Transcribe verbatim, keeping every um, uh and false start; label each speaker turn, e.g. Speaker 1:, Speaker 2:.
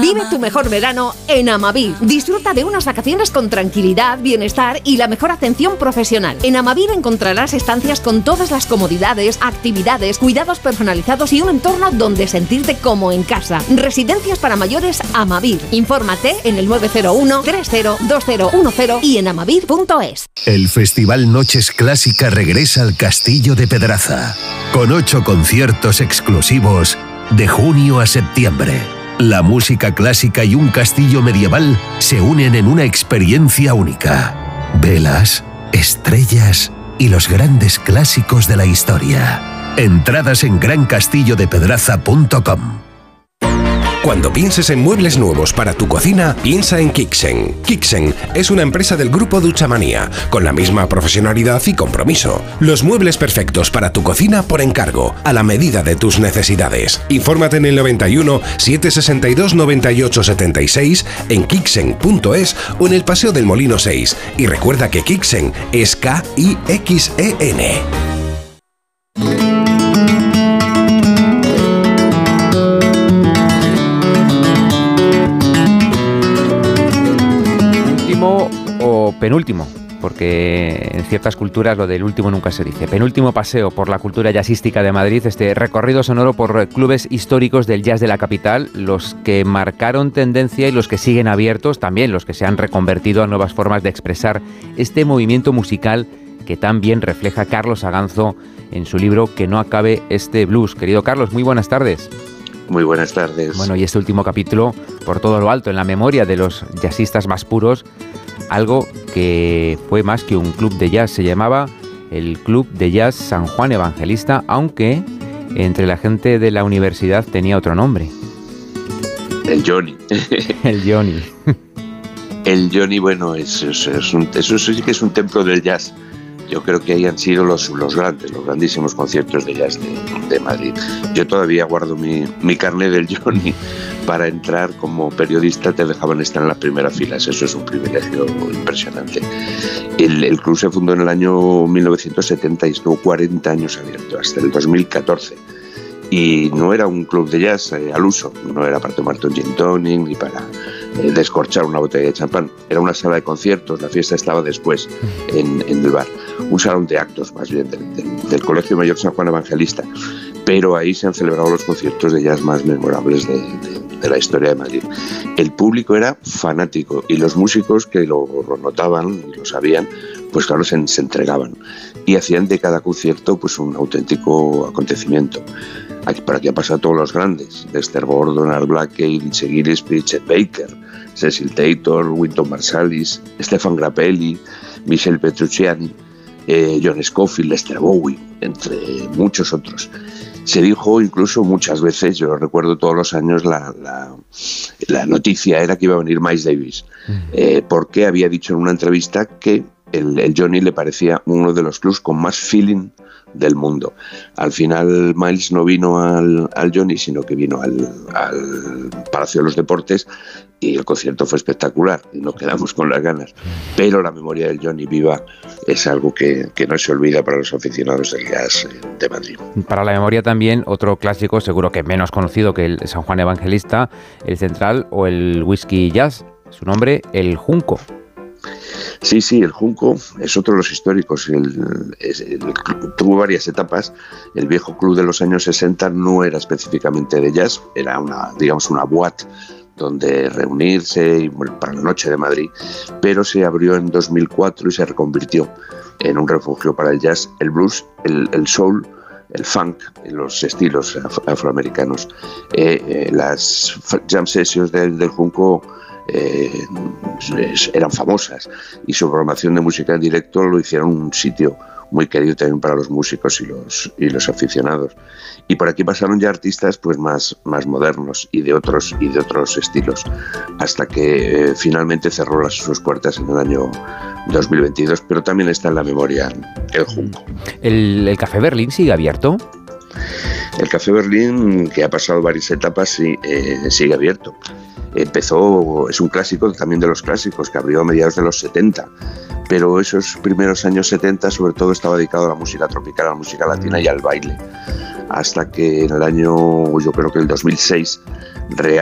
Speaker 1: Vive tu mejor verano en Amavir. Disfruta de unas vacaciones con tranquilidad, bienestar y la mejor atención profesional. En Amavir encontrarás estancias con todas las comodidades, actividades, cuidados personalizados y un entorno donde sentirte como en casa. Residencias para mayores Amavir. Infórmate en el nueve cero uno, tres cero, dos cero uno cero y en amavir punto es.
Speaker 2: El Festival Noches Clásica regresa al Castillo de Pedraza, con ocho conciertos exclusivos de junio a septiembre. La música clásica y un castillo medieval se unen en una experiencia única. Velas, estrellas y los grandes clásicos de la historia. Entradas en gran castillo de pedraza punto com.
Speaker 3: Cuando pienses en muebles nuevos para tu cocina, piensa en Kixen. Kixen es una empresa del grupo Duchamanía, con la misma profesionalidad y compromiso. Los muebles perfectos para tu cocina por encargo, a la medida de tus necesidades. Infórmate en el noventa y uno, setecientos sesenta y dos, noventa y ocho setenta y seis, en kixen punto es o en el Paseo del Molino seis. Y recuerda que Kixen es K I X E N.
Speaker 4: O penúltimo, porque en ciertas culturas lo del último nunca se dice. Penúltimo paseo por la cultura jazzística de Madrid, este recorrido sonoro por clubes históricos del jazz de la capital, los que marcaron tendencia y los que siguen abiertos, también los que se han reconvertido a nuevas formas de expresar este movimiento musical que tan bien refleja Carlos Aganzo en su libro Que no acabe este blues. Querido Carlos, muy buenas tardes.
Speaker 5: Muy buenas tardes.
Speaker 4: Bueno, y este último capítulo, por todo lo alto, en la memoria de los jazzistas más puros, algo que fue más que un club de jazz, se llamaba el Club de Jazz San Juan Evangelista, aunque entre la gente de la universidad tenía otro nombre.
Speaker 5: El Johnny.
Speaker 4: El Johnny.
Speaker 5: El Johnny, bueno, es, es, es un, eso sí que es un templo del jazz. Yo creo que ahí han sido los, los grandes, los grandísimos conciertos de jazz de, de Madrid. Yo todavía guardo mi, mi carnet del Johnny. Para entrar como periodista te dejaban estar en las primeras filas, eso es un privilegio impresionante. El, el club se fundó en el año mil novecientos setenta y estuvo cuarenta años abierto, hasta el dos mil catorce. Y no era un club de jazz eh, al uso, no era para tomarte un gin tonic ni para eh, descorchar una botella de champán. Era una sala de conciertos, la fiesta estaba después en, en el bar. Un salón de actos más bien del, del, del Colegio Mayor San Juan Evangelista. Pero ahí se han celebrado los conciertos de jazz más memorables de, de, de la historia de Madrid. El público era fanático y los músicos que lo, lo notaban y lo sabían, pues claro, se, se entregaban y hacían de cada concierto pues un auténtico acontecimiento. Aquí, por aquí han pasado todos los grandes: Lester Gordon, Art Blakey, Dizzy Gillespie, Chet Baker, Cecil Taylor, Wynton Marsalis, Stefan Grappelli, Michel Petrucciani, eh, John Scofield, Lester Bowie, entre muchos otros. Se dijo incluso muchas veces, yo recuerdo todos los años, la, la, la noticia era que iba a venir Miles Davis, eh, porque había dicho en una entrevista que el, el Johnny le parecía uno de los clubs con más feeling del mundo. Al final Miles no vino al, al Johnny, sino que vino al, al Palacio de los Deportes y el concierto fue espectacular y nos quedamos con las ganas. Pero la memoria del Johnny viva es algo que, que no se olvida para los aficionados del jazz de Madrid.
Speaker 4: Para la memoria también otro clásico, seguro que menos conocido que el San Juan Evangelista, el Central o el Whisky Jazz, su nombre, el Junco.
Speaker 5: Sí, sí, el Junco es otro de los históricos. El, el, el, tuvo varias etapas. El viejo club de los años sesenta no era específicamente de jazz, era una, digamos, una boate donde reunirse y, bueno, para la noche de Madrid, pero se abrió en dos mil cuatro y se reconvirtió en un refugio para el jazz, el blues, el, el soul, el funk, los estilos af- afroamericanos. Eh, eh, las jam sessions del, del Junco eh, eran famosas y su programación de música en directo lo hicieron un sitio muy querido también para los músicos y los, y los aficionados. Y por aquí pasaron ya artistas pues más, más modernos y de otros y de otros estilos, hasta que eh, finalmente cerró las, sus puertas en el año dos mil veintidós, pero también está en la memoria el Junco.
Speaker 4: ¿El, el Café Berlín sigue abierto?
Speaker 5: El Café Berlín, que ha pasado varias etapas, sí, eh, sigue abierto. Empezó, es un clásico también de los clásicos, que abrió a mediados de los setenta, pero esos primeros años setenta sobre todo estaba dedicado a la música tropical, a la música latina y al baile, hasta que en el año, yo creo que el dos mil seis,